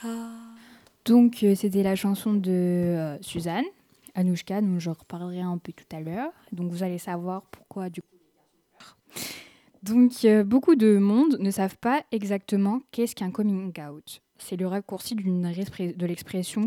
Donc, c'était la chanson de Suzanne, Anouchka, dont je reparlerai un peu tout à l'heure. Donc, vous allez savoir pourquoi du coup. Donc, beaucoup de monde ne savent pas exactement qu'est-ce qu'un coming out. C'est le raccourci de l'expression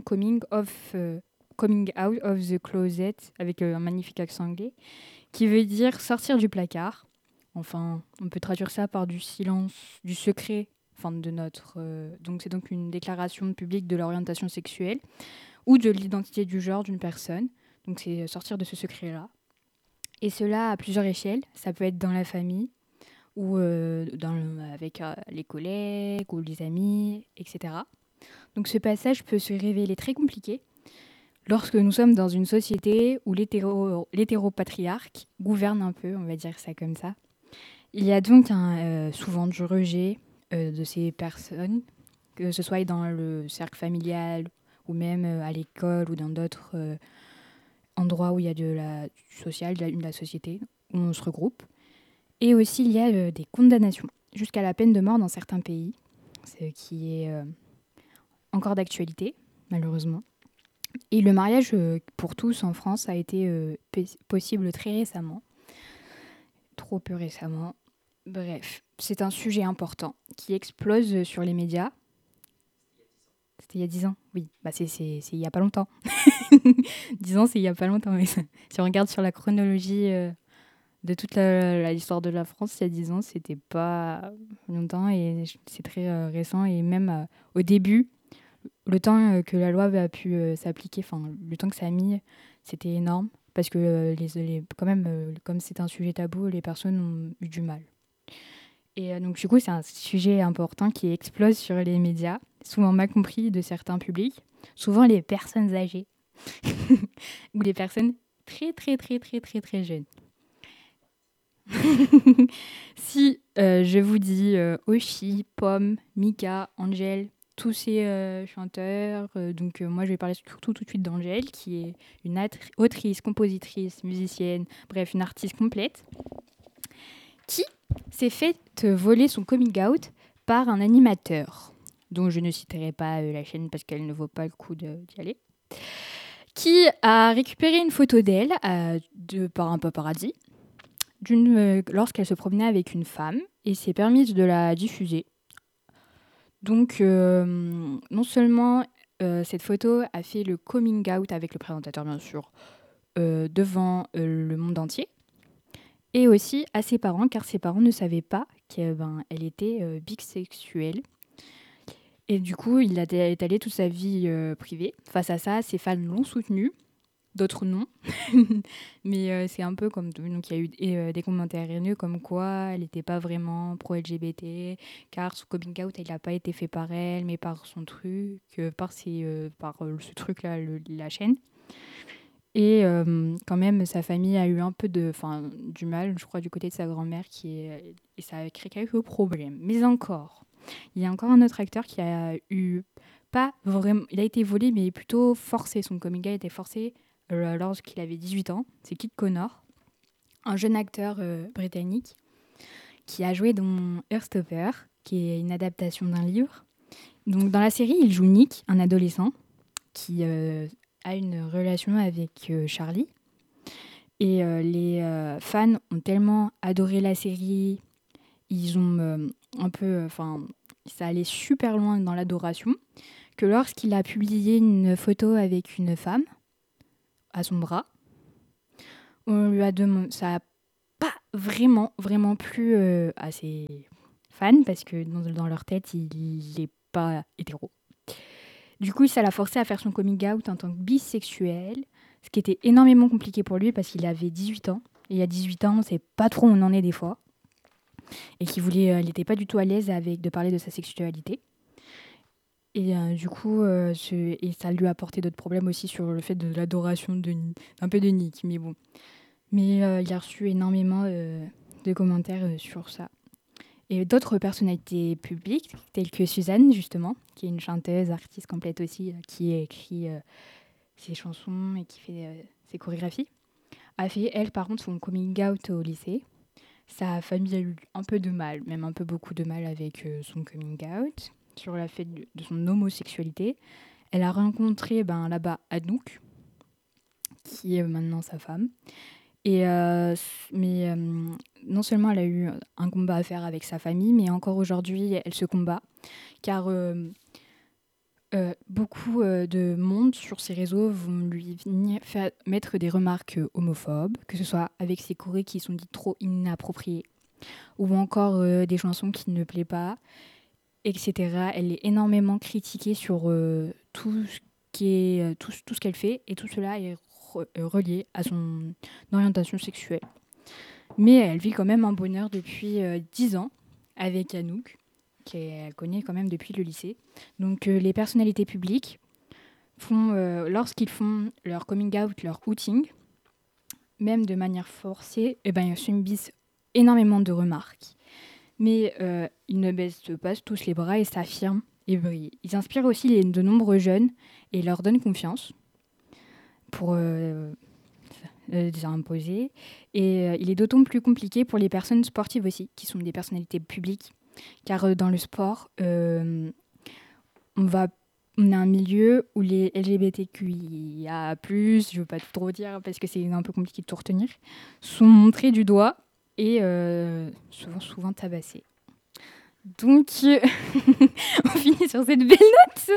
coming out of the closet, avec un magnifique accent anglais, qui veut dire sortir du placard. Enfin, on peut traduire ça par du silence, du secret, enfin de notre. Donc, c'est donc une déclaration publique de l'orientation sexuelle ou de l'identité du genre d'une personne. Donc, c'est sortir de ce secret-là. Et cela à plusieurs échelles. Ça peut être dans la famille ou avec les collègues ou les amis, etc. Donc, ce passage peut se révéler très compliqué lorsque nous sommes dans une société où l'hétéropatriarque gouverne un peu, on va dire ça comme ça. Il y a donc souvent du rejet de ces personnes, que ce soit dans le cercle familial ou même à l'école ou dans d'autres endroits où il y a du social, de la société, où on se regroupe. Et aussi, il y a des condamnations jusqu'à la peine de mort dans certains pays, ce qui est encore d'actualité, malheureusement. Et le mariage pour tous en France a été possible très récemment, trop peu récemment. Bref, c'est un sujet important qui explose sur les médias. C'était il y a 10 ans, oui. Bah c'est il y a pas longtemps. 10 ans, c'est il y a pas longtemps. Mais si on regarde sur la chronologie de toute l'histoire de la France, il y a 10 ans, c'était pas longtemps et c'est très récent. Et même au début, le temps que la loi a pu s'appliquer, enfin le temps que ça a mis, c'était énorme. Parce que quand même, comme c'est un sujet tabou, les personnes ont eu du mal. Et donc, du coup, c'est un sujet important qui explose sur les médias, souvent mal compris de certains publics, souvent les personnes âgées ou les personnes très, très, très, très, très, très jeunes. Si je vous dis Oshi, Pomme, Mika, Angel, tous ces chanteurs, donc moi je vais parler surtout tout de suite d'Angel, qui est une autrice, compositrice, musicienne, bref, une artiste complète, qui s'est fait voler son coming out par un animateur, dont je ne citerai pas la chaîne parce qu'elle ne vaut pas le coup d'y aller, qui a récupéré une photo d'elle par un paparazzi lorsqu'elle se promenait avec une femme et s'est permise de la diffuser. Donc, non seulement cette photo a fait le coming out avec le présentateur, bien sûr, devant le monde entier, et aussi à ses parents, car ses parents ne savaient pas qu'elle était bisexuelle. Et du coup, il a étalé toute sa vie privée. Face à ça, ses fans l'ont soutenu, d'autres non. Mais c'est un peu comme tout. Donc, il y a eu des commentaires haineux comme quoi elle n'était pas vraiment pro-LGBT, car son coming out, il n'a pas été fait par elle, mais par son truc, par ce truc-là, la chaîne. Et quand même, sa famille a eu un peu du mal, je crois, du côté de sa grand-mère, et ça a créé quelques problèmes. Mais encore, il y a encore un autre acteur qui a eu pas vraiment... Il a été volé, mais plutôt forcé. Son coming out a été forcé lorsqu'il avait 18 ans. C'est Kit Connor, un jeune acteur britannique qui a joué dans Heartstopper, qui est une adaptation d'un livre. Donc, dans la série, il joue Nick, un adolescent, qui a une relation avec Charlie. Et les fans ont tellement adoré la série, ils ont ça allait super loin dans l'adoration, que lorsqu'il a publié une photo avec une femme à son bras, on lui a demandé, ça n'a pas vraiment, vraiment plu à ses fans, parce que dans leur tête, il n'est pas hétéro. Du coup, ça l'a forcé à faire son coming out en tant que bisexuel, ce qui était énormément compliqué pour lui parce qu'il avait 18 ans. Et à 18 ans, on ne sait pas trop où on en est des fois. Et qu'il n'était pas du tout à l'aise de parler de sa sexualité. Et du coup, et ça lui a apporté d'autres problèmes aussi sur le fait de l'adoration un peu de Nick. Mais bon. Mais il a reçu énormément de commentaires sur ça. Et d'autres personnalités publiques, telles que Suzanne, justement, qui est une chanteuse, artiste complète aussi, qui écrit ses chansons et qui fait ses chorégraphies, a fait, elle, par contre, son coming out au lycée. Sa famille a eu un peu de mal, même un peu beaucoup de mal avec son coming out, sur la fait de son homosexualité. Elle a rencontré là-bas Anouk, qui est maintenant sa femme. Mais non seulement elle a eu un combat à faire avec sa famille, mais encore aujourd'hui, elle se combat. Car beaucoup de monde sur ses réseaux vont lui faire mettre des remarques homophobes, que ce soit avec ses chorés qui sont dites trop inappropriées, ou encore des chansons qui ne plaisent pas, etc. Elle est énormément critiquée sur tout ce qu'elle fait, et tout cela est relié à son orientation sexuelle. Mais elle vit quand même un bonheur depuis 10 ans avec Anouk, qu'elle connaît quand même depuis le lycée. Donc les personnalités publiques lorsqu'ils font leur coming out, leur outing, même de manière forcée, ils subissent énormément de remarques. Mais ils ne baissent pas tous les bras et s'affirment et brillent. Ils inspirent aussi de nombreux jeunes et leur donnent confiance pour les imposer. Et il est d'autant plus compliqué pour les personnes sportives aussi, qui sont des personnalités publiques. Car dans le sport, on a un milieu où les LGBTQIA+, je ne veux pas trop dire parce que c'est un peu compliqué de tout retenir, sont montrés du doigt et souvent tabassés. Donc, on finit sur cette belle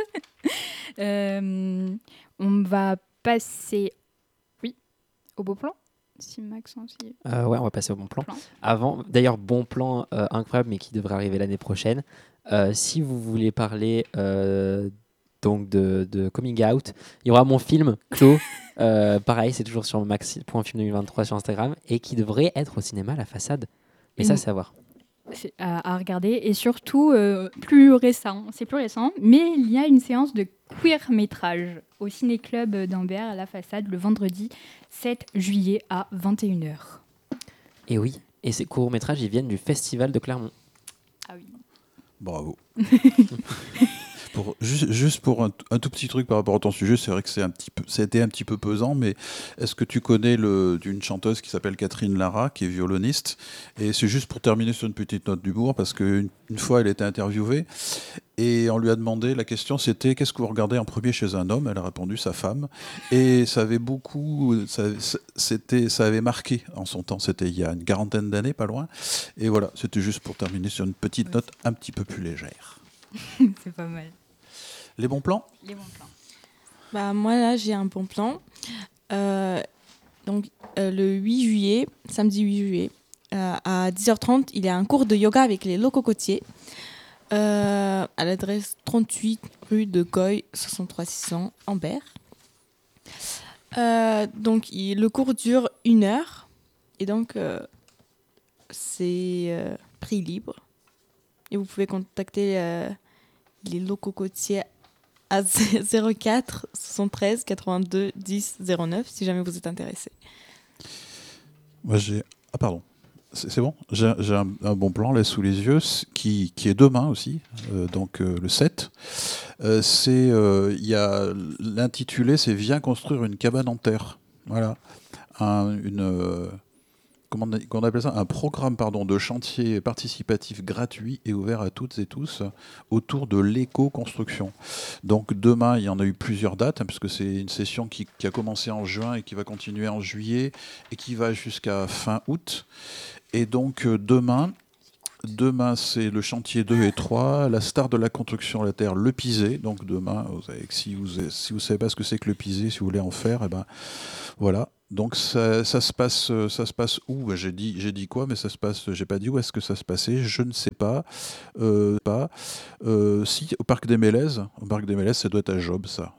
note. On va passer, au beau plan. Si Maxence y est. Ouais, on va passer au bon plan. Avant, d'ailleurs, bon plan incroyable, mais qui devrait arriver l'année prochaine. Si vous voulez parler donc de coming out, il y aura mon film Clos. Pareil, c'est toujours sur max.film2023 sur Instagram et qui devrait être au cinéma à la façade. Mais ça, c'est à voir. C'est à regarder et surtout plus récent. C'est plus récent, mais il y a une séance de queer métrage au Ciné-Club d'Ambert à la façade le vendredi 7 juillet à 21h. Et oui, et ces courts-métrages, ils viennent du Festival de Clermont. Ah oui. Bravo. Juste pour un tout petit truc par rapport à ton sujet, c'est vrai que c'était un petit peu pesant, mais est-ce que tu connais d'une chanteuse qui s'appelle Catherine Lara, qui est violoniste? Et c'est juste pour terminer sur une petite note d'humour, parce qu'une fois, elle était interviewée, et on lui a demandé, la question c'était, qu'est-ce que vous regardez en premier chez un homme? Elle a répondu, sa femme. Et ça avait ça avait marqué en son temps, c'était il y a une quarantaine d'années, pas loin. Et voilà, c'était juste pour terminer sur une petite note un petit peu plus légère. C'est pas mal. Les bons plans? Les bons plans. Moi, là, j'ai un bon plan. Le 8 juillet, samedi 8 juillet, à 10h30, il y a un cours de yoga avec les lococotiers à l'adresse 38 rue de Goy, 63 600, Ambert. Le cours dure 1 heure et donc c'est prix libre. Et vous pouvez contacter les lococotiers à 04 73 82 10 09 si jamais vous êtes intéressé. Moi, pardon. C'est bon. J'ai un bon plan là sous les yeux qui est demain aussi, le 7. L'intitulé, c'est Viens construire une cabane en terre. Voilà. Comment on appelle ça, un programme de chantier participatif gratuit et ouvert à toutes et tous autour de l'éco-construction. Donc demain, il y en a eu plusieurs dates, puisque c'est une session qui a commencé en juin et qui va continuer en juillet et qui va jusqu'à fin août. Et donc demain, c'est le chantier 2 et 3, la star de la construction de la Terre, le pisé. Donc demain, si vous ne savez pas ce que c'est que le pisé, si vous voulez en faire, voilà. Donc ça se passe où? J'ai dit quoi, mais ça se passe. J'ai pas dit où est-ce que ça se passait. Je ne sais pas. Si au parc des Mélèzes. Au parc des Mélèzes, ça doit être à Job, ça.